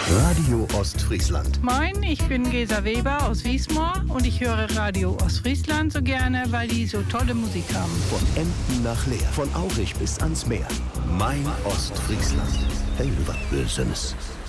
Radio Ostfriesland. Moin, ich bin Gesa Weber aus Wiesmoor und ich höre Radio Ostfriesland so gerne, weil die so tolle Musik haben. Von Emden nach Leer, von Aurich bis ans Meer. Mein Ostfriesland. Hey, was Böses.